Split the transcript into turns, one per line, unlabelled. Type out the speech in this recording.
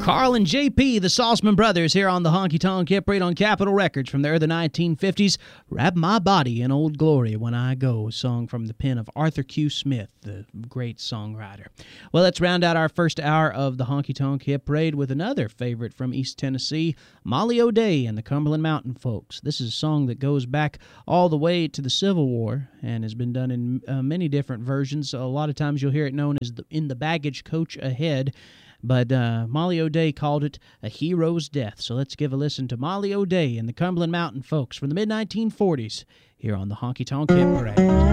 Carl and JP, the Saltzman brothers, here on the Honky Tonk Hit Parade on Capitol Records from the early 1950s. Wrap My Body in Old Glory When I Go, a song from the pen of Arthur Q. Smith, the great songwriter. Well, let's round out our first hour of the Honky Tonk Hit Parade with another favorite from East Tennessee, Molly O'Day and the Cumberland Mountain Folks. This is a song that goes back all the way to the Civil War and has been done in many different versions. So a lot of times you'll hear it known as In the Baggage Coach Ahead. But Molly O'Day called it A Hero's Death. So let's give a listen to Molly O'Day and the Cumberland Mountain Folks from the mid-1940s here on the Honky Tonk Hit Parade.